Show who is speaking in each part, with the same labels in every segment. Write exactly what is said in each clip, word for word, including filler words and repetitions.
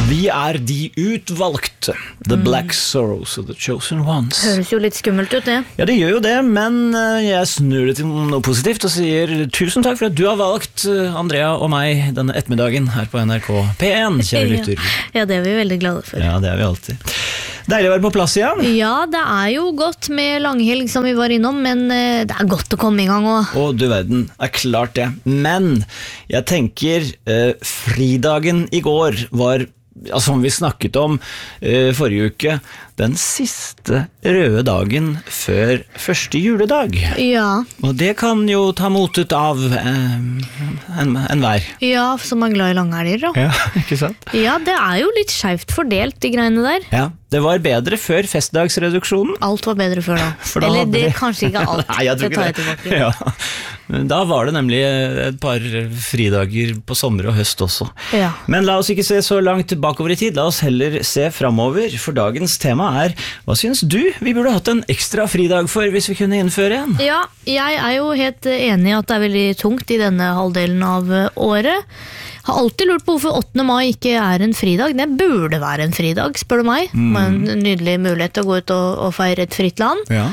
Speaker 1: Vi er de utvalgte, The mm. Black Sorrows of the Chosen Ones.
Speaker 2: Høres jo litt skummelt ut, det.
Speaker 1: Ja, det gjør jo det, men jeg snur det til noe positivt og sier tusen takk for at du har valgt Andrea og meg denne ettermiddagen her på N R K P en, kjære lytter.
Speaker 2: Ja, det er vi veldig glade for.
Speaker 1: Ja, det er vi alltid. Deilig å være på plass igjen.
Speaker 2: Ja, det er jo godt med langhelg som vi var innom, men det er godt å komme i gang også.
Speaker 1: Å, du verden, er klart det. Men jeg tenker, eh, fridagen i går var, ja, som vi snakket om eh, forrige uke, den siste røde dagen før første juledag.
Speaker 2: Ja.
Speaker 1: Og det kan jo ta motet av eh, en, en vær.
Speaker 2: Ja, som er glad i langhelger da.
Speaker 1: Ja, ikke sant?
Speaker 2: Ja, det er jo litt skjevt fordelt, de greiene der.
Speaker 1: Ja, det var bedre før festdagsreduksjonen.
Speaker 2: Alt var bedre før da.
Speaker 1: da
Speaker 2: Eller det
Speaker 1: hadde...
Speaker 2: er kanskje ikke alt.
Speaker 1: Nei, jeg tror ikke
Speaker 2: det.
Speaker 1: det.
Speaker 2: Tar jeg
Speaker 1: ja. Da var det nemlig et par fridager på sommer og høst også.
Speaker 2: Ja.
Speaker 1: Men la oss ikke se så langt bakover i tid, la oss heller se fremover, for dagens tema er, hva synes du vi burde hatt en ekstra fridag for hvis vi kunne innføre en?
Speaker 2: Ja, jeg er jo helt enig i at det er veldig tungt i denne halvdelen av året. Jeg har alltid lurt på hvorfor åttende mai ikke er en fridag. Det burde være en fridag, spør du meg. Mm. En nydelig mulighet til å gå ut og, og feire et fritt land.
Speaker 1: Ja.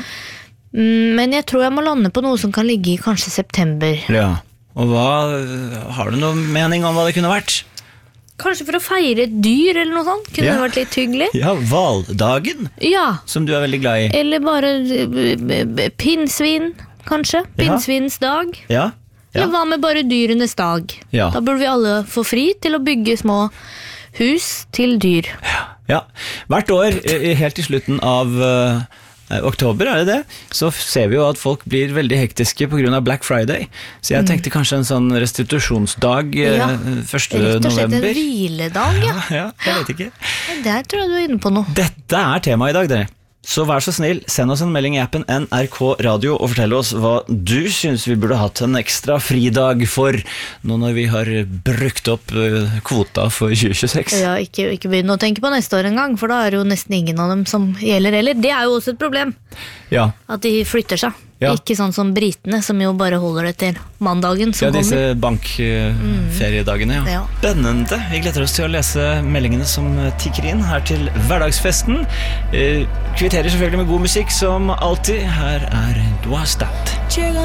Speaker 2: Men jeg tror jeg må lande på noe som kan ligge i kanskje september.
Speaker 1: Ja, og hva, har du noen mening om hva det kunne vært?
Speaker 2: Kanskje for å feire et dyr eller noe sånt, kunne
Speaker 1: ja.
Speaker 2: det vært litt hyggelig.
Speaker 1: Ja, valdagen,
Speaker 2: ja.
Speaker 1: Som du er veldig glad i.
Speaker 2: Eller bare pinnsvin, kanskje. Pinnsvinens dag.
Speaker 1: Ja. Ja.
Speaker 2: Eller hva med bare dyrenes dag?
Speaker 1: Ja.
Speaker 2: Da burde vi alle få fri til å bygge små hus til dyr.
Speaker 1: Ja, ja. Hvert år, helt i slutten av uh, oktober, er det det? Så ser vi jo at folk blir veldig hektiske på grunn av Black Friday. Så jeg tenkte kanskje en sånn restitusjonsdag
Speaker 2: ja.
Speaker 1: første november. Rett og slett
Speaker 2: en hviledag, ja.
Speaker 1: ja. Ja, jeg vet ikke.
Speaker 2: Der tror jeg du er inne på noe.
Speaker 1: Dette er tema i dag, dere. Så vær så snill, send oss en melding i appen N R K Radio og fortell oss hva du synes vi burde hatt en ekstra fridag for, nå når vi har brukt opp kvota for tjue tjueseks.
Speaker 2: Ja, ikke, ikke begynne å tenke på neste år en gang, for da er det jo nesten ingen av dem som gjelder heller. Det er jo også et problem,
Speaker 1: ja.
Speaker 2: At de flytter seg. Ja. Ikke sånn som britene, som jo bare holder det til mandagen som
Speaker 1: kommer. Ja, disse
Speaker 2: kommer.
Speaker 1: bankferiedagene, ja.
Speaker 2: ja.
Speaker 1: Spennende. Vi gleder oss til å lese meldingene som tikker inn her til hverdagsfesten. Kvitterer selvfølgelig med god musikk som alltid. Her er Dwastat.